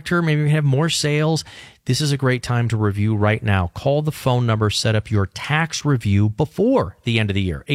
director, maybe we have more sales. This is a great time to review right now. Call the phone number, set up your tax review before the end of the year.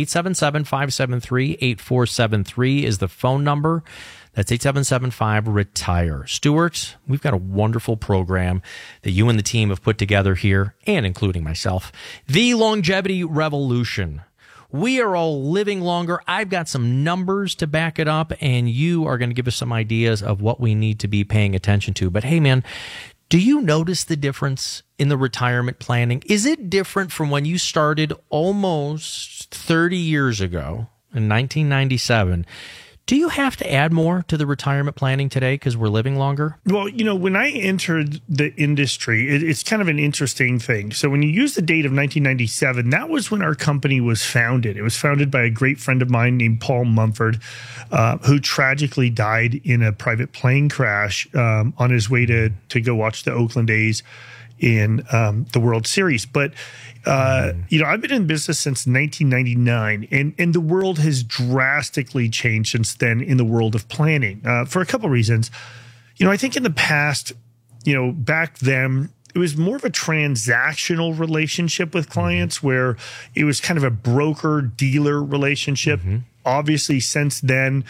877-573-8473 is the phone number. That's 8775-RETIRE. Stuart, we've got a wonderful program that you and the team have put together here, and including myself. The Longevity Revolution. We are all living longer. I've got some numbers to back it up, and you are going to give us some ideas of what we need to be paying attention to. But hey, man, do you notice the difference in the retirement planning? Is it different from when you started almost 30 years ago in 1997? Do you have to add more to the retirement planning today because we're living longer? Well, when I entered the industry, it's kind of an interesting thing. So when you use the date of 1997, that was when our company was founded. It was founded by a great friend of mine named Paul Mumford, who tragically died in a private plane crash on his way to go watch the Oakland A's in the World Series. But, I've been in business since 1999, and the world has drastically changed since then in the world of planning for a couple of reasons. I think in the past, back then, it was more of a transactional relationship with clients where it was kind of a broker-dealer relationship. Mm-hmm. Obviously, since then,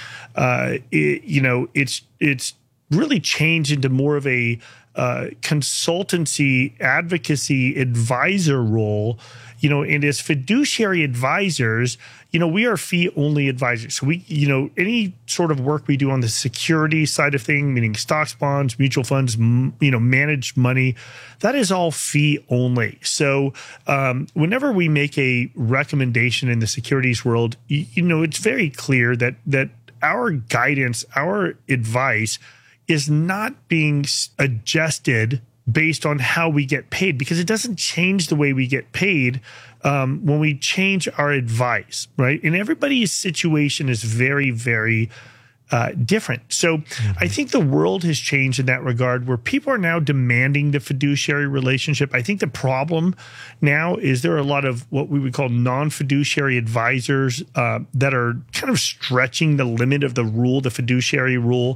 it's really changed into more of a consultancy, advocacy, advisor role, and as fiduciary advisors, we are fee-only advisors. So we, any sort of work we do on the security side of things, meaning stocks, bonds, mutual funds, managed money, that is all fee-only. So whenever we make a recommendation in the securities world, it's very clear that our guidance, our advice is not being adjusted based on how we get paid, because it doesn't change the way we get paid when we change our advice, right? And everybody's situation is very, very different. So I think the world has changed in that regard, where people are now demanding the fiduciary relationship. I think the problem now is there are a lot of what we would call non-fiduciary advisors that are kind of stretching the limit of the rule, the fiduciary rule.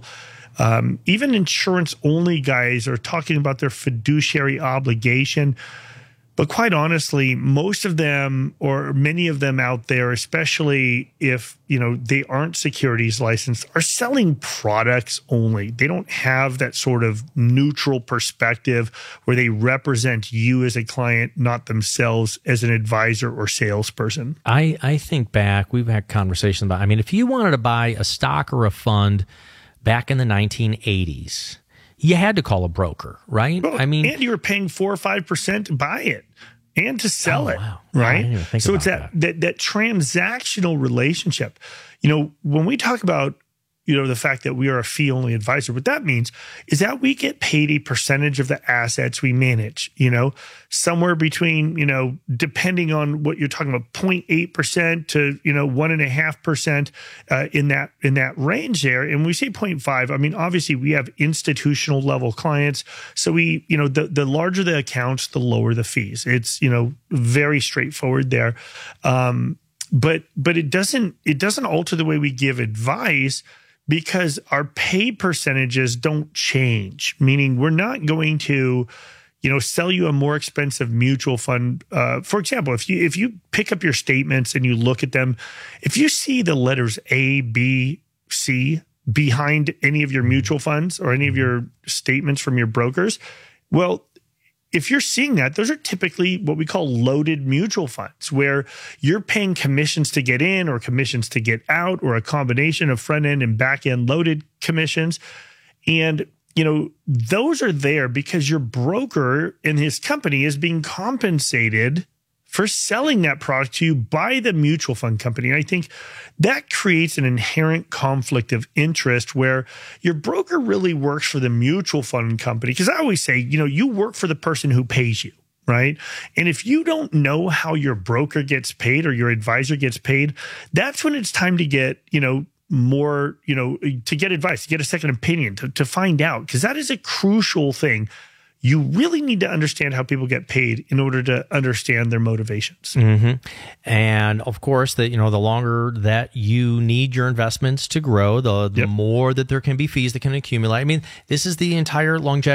Even insurance-only guys are talking about their fiduciary obligation. But quite honestly, most of them, or many of them out there, especially if they aren't securities licensed, are selling products only. They don't have that sort of neutral perspective where they represent you as a client, not themselves as an advisor or salesperson. I think back, we've had conversations about, if you wanted to buy a stock or a fund back in the 1980s, you had to call a broker, right? Well, and you were paying 4 or 5% to buy it and to sell it, wow. right? I didn't even think so about it's that transactional relationship. When we talk about the fact that we are a fee-only advisor, what that means is that we get paid a percentage of the assets we manage, somewhere between, depending on what you're talking about, 0.8% to, 1.5% in that range there. And we say 0.5, obviously we have institutional level clients. So we, the larger the accounts, the lower the fees. It's, very straightforward there. But it doesn't alter the way we give advice, because our pay percentages don't change, meaning we're not going to, sell you a more expensive mutual fund. For example, if you pick up your statements and you look at them, if you see the letters A, B, C behind any of your mutual funds or any of your statements from your brokers, well, if you're seeing that, those are typically what we call loaded mutual funds, where you're paying commissions to get in or commissions to get out, or a combination of front end and back end loaded commissions. And, those are there because your broker in his company is being compensated for selling that product to you by the mutual fund company. And I think that creates an inherent conflict of interest where your broker really works for the mutual fund company. Because I always say, you work for the person who pays you, right? And if you don't know how your broker gets paid or your advisor gets paid, that's when it's time to get, more, to get advice, to get a second opinion, to find out, because that is a crucial thing. You really need to understand how people get paid in order to understand their motivations. Mm-hmm. And of course, the longer that you need your investments to grow, the more that there can be fees that can accumulate. This is the entire longevity